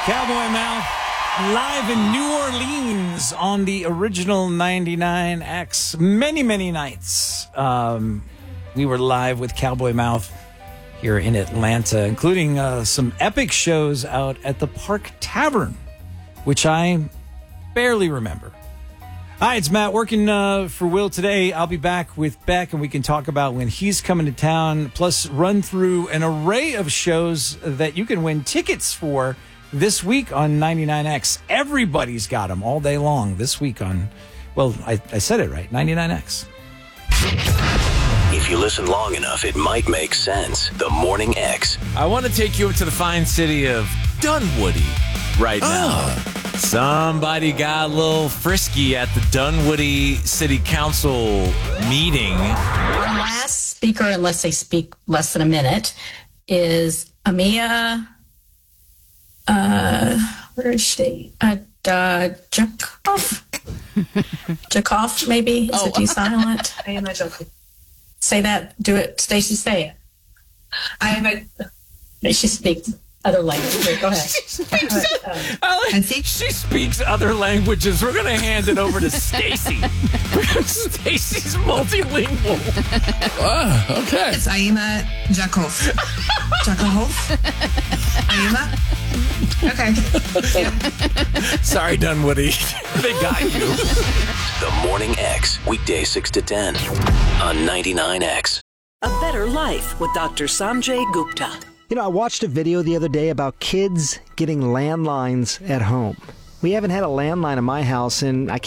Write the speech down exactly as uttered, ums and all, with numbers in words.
Cowboy Mouth, live in New Orleans on the original ninety-nine X. Many, many nights um, we were live with Cowboy Mouth here in Atlanta, including uh, some epic shows out at the Park Tavern, which I barely remember. Hi, it's Matt working uh, for Will today. I'll be back with Beck, and we can talk about when he's coming to town, plus run through an array of shows that you can win tickets for this week on ninety-nine X. Everybody's got them all day long this week on, well, I, I said it right, ninety-nine X. If you listen long enough, it might make sense. The Morning X. I want to take you up to the fine city of Dunwoody right now. Oh. Somebody got a little frisky at the Dunwoody City Council meeting. Our last speaker, unless they speak less than a minute, is Amia. Uh, where is she? Uh, uh, Jakov? Jakov, maybe? Is Oh. it too silent? I am a joke. Say that. Do it. Stacy, say it. I am a... She speaks other languages. Wait, go ahead. Uh, uh, And she speaks other languages. We're going to hand it over to Stacy. Stacy's multilingual. Oh, okay. It's Aima Jakov. Jakov? Aima? Okay. Sorry, Dunwoody. They got you. The Morning X. Weekday six to ten on ninety-nine X. A Better Life with Doctor Sanjay Gupta. You know, I watched a video the other day about kids getting landlines at home. We haven't had a landline in my house, and I